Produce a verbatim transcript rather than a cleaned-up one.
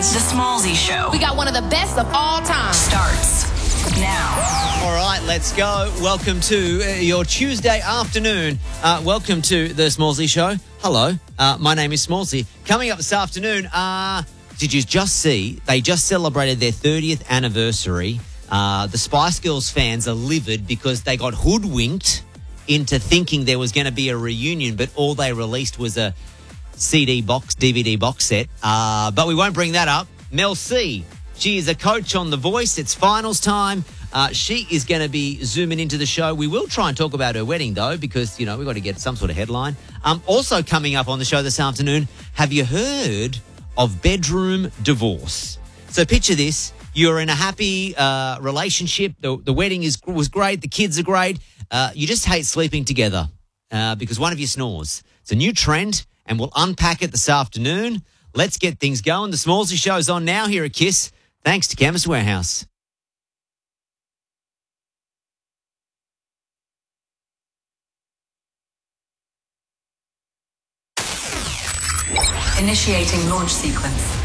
The Smallzy Show. We got one of the best of all time. Starts now. All right, let's go. Welcome to uh, your Tuesday afternoon. Uh, welcome to the Smallzy Show. Hello, uh, my name is Smallzy. Coming up this afternoon, uh, did you just see they just celebrated their thirtieth anniversary? Uh, the Spice Girls fans are livid because they got hoodwinked into thinking there was going to be a reunion, but all they released was a C D box, D V D box set. Uh, but we won't bring that up. Mel C, she is a coach on The Voice. It's finals time. Uh, she is going to be zooming into the show. We will try and talk about her wedding, though, because, you know, we've got to get some sort of headline. Um, also coming up on the show this afternoon, have you heard of bedroom divorce? So picture this. You're in a happy uh, relationship. The, the wedding is was great. The kids are great. Uh, you just hate sleeping together uh, because one of you snores. It's a new trend, and we'll unpack it this afternoon. Let's get things going. The Smallzy Show's on now here at KISS, thanks to Chemist Warehouse. Initiating launch sequence.